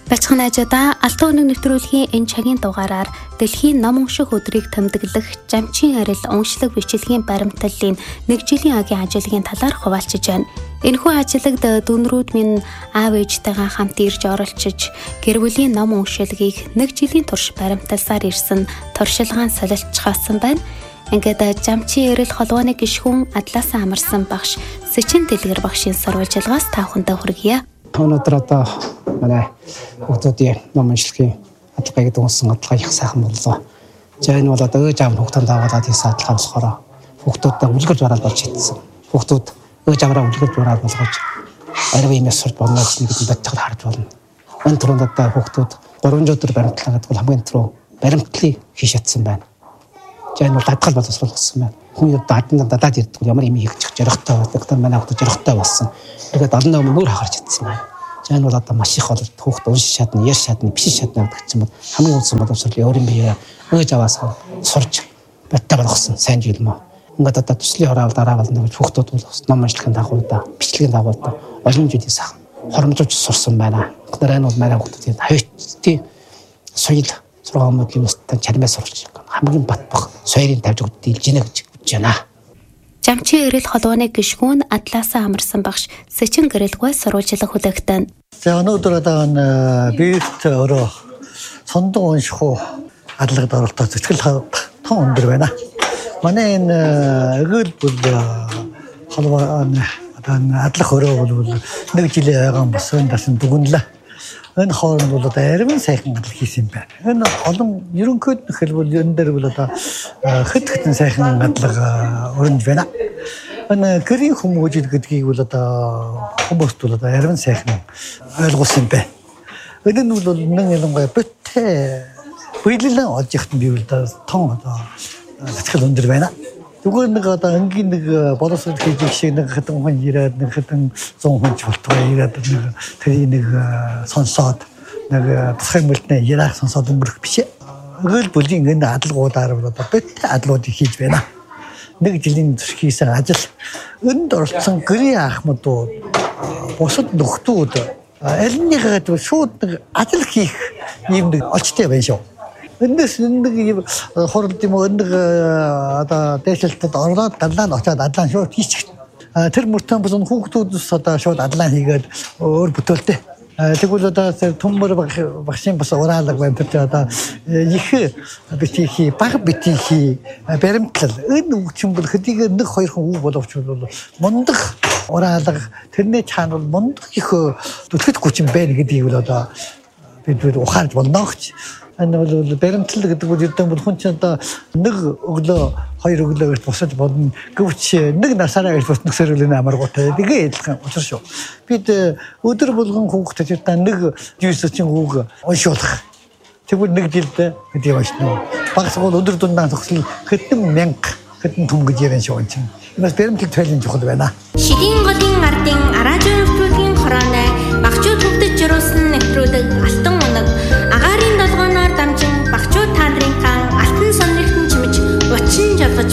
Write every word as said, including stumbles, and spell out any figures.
Бачхан ажада алтан өнөг нэвтрүүлгийн энэ цагийн дугаараар дэлхийн ном унших өдрийг тэмдэглэх Жамчин арил уншлаг бичлэгийн баримтлалын нэг жилийн агийн ажиглалын талаар хуваалцж байна. Энэхүү ажиглалд дүүнрүүд минь аав ээжтэйгээ хамт ирж оролцож гэр бүлийн ном уншилгийг нэг жилийн турш баримталсаар ирсэн туршилгаан солилцоохсон байна. Ингээд Жамчин арил холбооны гишгүн Адлаасан амарсан багш Сэчин Дэлгэр багшийн сурвалжилгаас та бүхэндээ хүргье. Өнөөдөр одоо манай хүүхдүүдийн ном уншлагын адилгыг дүнсэн адилгаа их сайхан боллоо. За энэ бол одоо ээж аав хүүхдүүд аваад хийсэн адилгаа болохоор хүүхдүүдэд үлгэрж бараад болж чадсан. Хүүхдүүд ээж аваараа үлгэрж бараад болгож арив юмс сурч болно гэсэн бодтол харж болно. Энэ түрүүнд одоо хүүхдүүд гурван өдөр баримтлаа гэдэг бол хамгийн түрүү баримтлалыг хийж чадсан байна. За энэ бол адилгаа боловсрол болсон байна. Хүн одоо аднаа дадаад ирдэг ямар юм хийж жарахтай байдаг. Одоо манай хүүхдүүд жарахтай болсон. Тэгээд олон ном нүүр хахарч чадсан байна. За энэ бол одоо маш их боловсрол хүүхд уншиж чадна, ярьж чадна, бичиж чадна гэдэг чинь хамгийн үндсэн боловсрол өөрийн биеэ ээж аваас сурж бодтой болгосон сайн жил мөн. Ингээд одоо төслийн хораал дараа болно гэж хүүхдүүд бол ном уншлагын дагуудаа, бичлэгийн дагуудаа олон зүйлийг сайхан хоромжуулж сурсан байна. Тэгэхээр энэ бол манай хүүхдүүдийн хоёртын соёл сургаан моделийн өсөлтөнд чармаа сурч хамгийн бат бах соёлын тавьж өгдөлж гинэ гэж бодож байна. Жамчин арил холбооны гишгүн Адлаасан амарсан багш Сэчин гэрэлгүй сурвалжлага хүлээгтэн. За өнөөдөр одоо биет өөрөө сондоо унших уу адлагад оролцох зүтгэл том өндөр байна. Манай энэ эгэл бүл холбооны одоо адлах өөрөө бол нэг жилийн ойгон бас энэ дасан дүгнэлээ. Энэ хооронд бол одоо арвин сайхан адлах хийсэн байна. Энэ олон ерөнхийд хэлбэл энэ дээр бол одоо хэд хэдэн сайхан адлага өрнөж байна. Энэ гэрийн хүмүүжил гэдгийг бол одоо хүмүүст бол одоо арвин сайхан ойлгуулсан байна. Энэ нь бол нэг ялангуяа бүтэ бүйлэлэн олж ихтэн би бол одоо том одоо сэтгэл өндөр байна. Зүгээр нэг одоо ангийн нэг боловсрол хийж их шиг нэг хэдэн хүн ирээд нэг хэдэн зуун хүн ч болтгоо ирээд нэг тэрийг нэг сонсоод нэг тусгай мөлтнээ ярах сонсоод өнгөрөх биш. Эгэл бүлийн энэ адалгуудаар бол одоо бит адлуудыг хийж байна. Нэг жилийн турш хийсэн ажил энд оролцсон гэрийн ахмадууд бусад нөхдүүд элнийхээ шууд нэг ажил хийх юм нэг олчтой байна шүү. Эндээс нэг хурд юм уу нэг одоо дэшилтэд ороод даллаа нь очоод адлаа шууд хийчих. Тэр мөртөө бас хүүхдүүдс одоо шууд адлаа хийгээд өөр бүтээлтэй. Тэгвэл одоо төмөр багшийн бас ураалга байна. Тэр одоо их битгий баг битгий баримтлал энэ үгчин бол хэдийгээр нэг хоёр хүн үг боловч бол мундаг ураалга тэрний цаана бол мундаг их түлхэт хүчин байна гэдгийг бол одоо бид ухаарж болно гэж. Энэ бол баримтлал гэдэг бол ердөө бол хүн чинь одоо нэг өглөө хоёр өглөө гэж босож бодно. Гэвч нэг насаараа гэж босох сөрөглөний амаргуутай. Тэгээ адилхан учир шүү. Бид өдөр болгон хүүхдэд та нэг жийсийн үг уншуулах. Тэгвэл нэг жилдээ гэдэг байна. Багс бол өдөр дундаа зогсол хэдэн мянга хэдэн том гэж ярина шүү энэ чинь. Бас баримтлал тойлын чухал байна. Шидийн голын ардын араажун